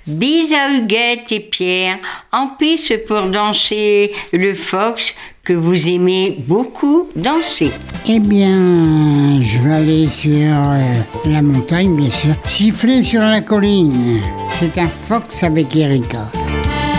Bis à Huguette et Pierre, en piste pour danser le fox que vous aimez beaucoup danser. Eh bien, je vais aller sur la montagne, bien sûr. Siffler sur la colline. C'est un fox avec Erika.